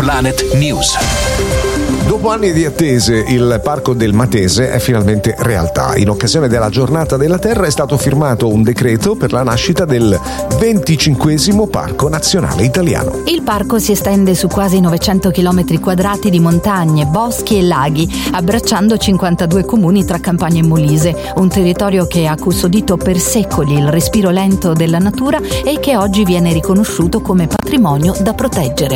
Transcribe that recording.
Planet News. Dopo anni di attese, il Parco del Matese è finalmente realtà. In occasione della Giornata della Terra è stato firmato un decreto per la nascita del 25° Parco Nazionale Italiano. Il parco si estende su quasi 900 km quadrati di montagne, boschi e laghi, abbracciando 52 comuni tra Campania e Molise, un territorio che ha custodito per secoli il respiro lento della natura e che oggi viene riconosciuto come patrimonio da proteggere.